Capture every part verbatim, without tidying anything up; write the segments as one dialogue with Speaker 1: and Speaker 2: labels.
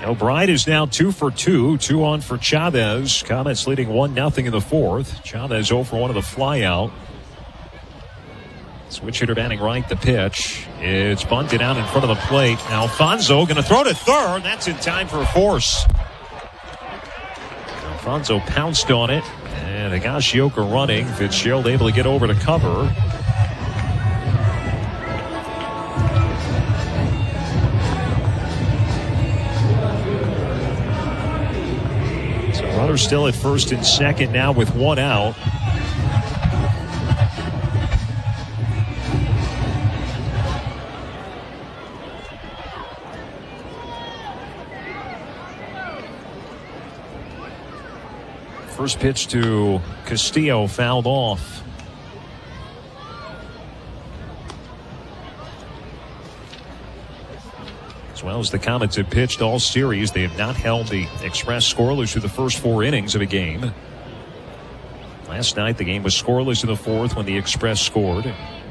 Speaker 1: O'Brien is now two for two. Two on for Chavez. Comets leading one nothing in the fourth. Chavez zero for one of the flyout. Switch hitter batting right, the pitch. It's bunted out in front of the plate. Alfonso going to throw to third. That's in time for a force. Alfonso pounced on it. And Higashioka running. Fitzgerald able to get over to cover. Runner still at first and second now with one out. First pitch to Castillo fouled off. As well as the Comets have pitched all series, they have not held the Express scoreless through the first four innings of a game. Last night, the game was scoreless in the fourth when the Express scored.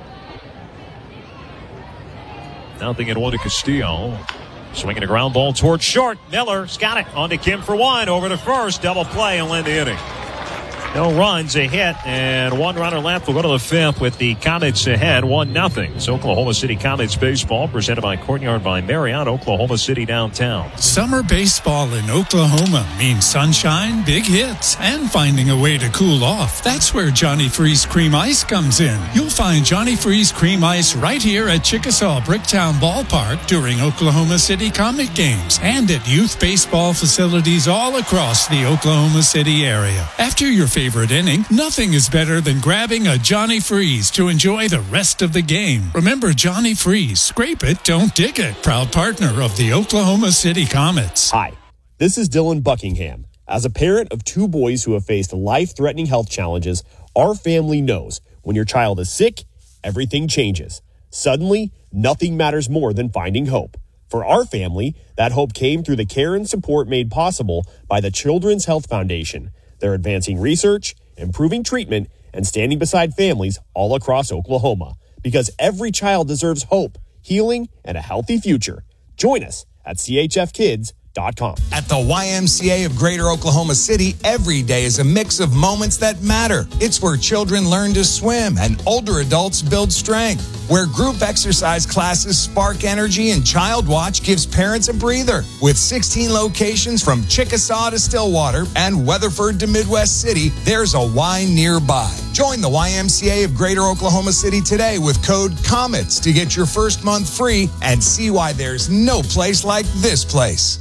Speaker 1: Nothing in one to Castillo. Swinging a ground ball towards short. Miller's got it. On to Kim for one. Over to first. Double play and end the inning. No runs, a hit, and one runner left. We'll go to the fifth with the Comets ahead, one nothing. It's Oklahoma City Comets baseball, presented by Courtyard by Marriott, Oklahoma City downtown.
Speaker 2: Summer baseball in Oklahoma means sunshine, big hits, and finding a way to cool off. That's where Johnny Freeze Cream Ice comes in. You'll find Johnny Freeze Cream Ice right here at Chickasaw Bricktown Ballpark during Oklahoma City Comic games and at youth baseball facilities all across the Oklahoma City area. After your favorite favorite inning, nothing is better than grabbing a Johnny Freeze to enjoy the rest of the game. Remember Johnny Freeze, scrape it, don't dig it. Proud partner of the Oklahoma City Comets.
Speaker 3: Hi, this is Dylan Buckingham. As a parent of two boys who have faced life-threatening health challenges, our family knows when your child is sick, everything changes. Suddenly, nothing matters more than finding hope. For our family, that hope came through the care and support made possible by the Children's Health Foundation. They're advancing research, improving treatment, and standing beside families all across Oklahoma. Because every child deserves hope, healing, and a healthy future. Join us at C H F kids dot com.
Speaker 4: At the Y M C A of Greater Oklahoma City, every day is a mix of moments that matter. It's where children learn to swim and older adults build strength. Where group exercise classes spark energy and Child Watch gives parents a breather. With sixteen locations from Chickasaw to Stillwater and Weatherford to Midwest City, there's a Y nearby. Join the Y M C A of Greater Oklahoma City today with code COMETS to get your first month free and see why there's no place like this place.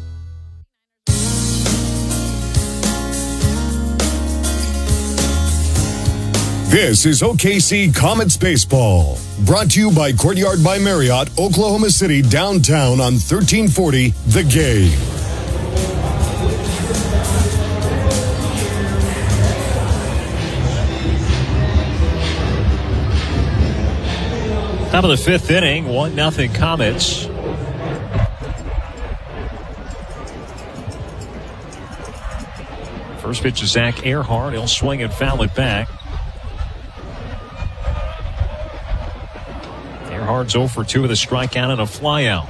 Speaker 5: This is O K C Comets Baseball, brought to you by Courtyard by Marriott, Oklahoma City downtown on thirteen forty The Game.
Speaker 1: Top of the fifth inning, one nothing Comets. First pitch to Zach Earhart. He'll swing and foul it back. Earhart's zero for two with a strikeout and a flyout.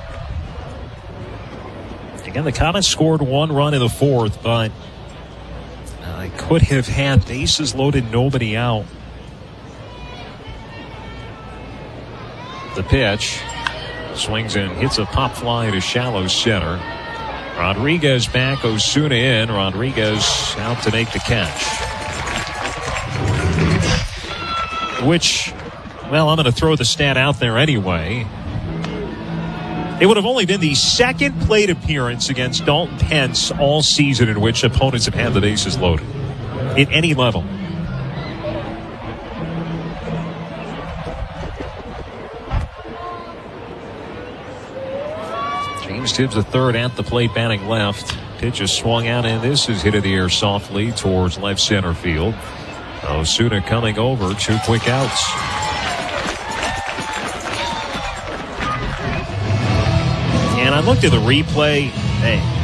Speaker 1: Again, the Comets scored one run in the fourth, but uh, could have had bases loaded, nobody out. The pitch swings and hits a pop fly to shallow center. Rodriguez back, Osuna in. Rodriguez out to make the catch. Which, well, I'm going to throw the stat out there anyway. It would have only been the second plate appearance against Dalton Pence all season in which opponents have had the bases loaded at any level. James Tibbs the third at the plate, batting left. Pitch is swung out, and this is hit in the air softly towards left center field. Osuna coming over, two quick outs. And I looked at the replay. Hey,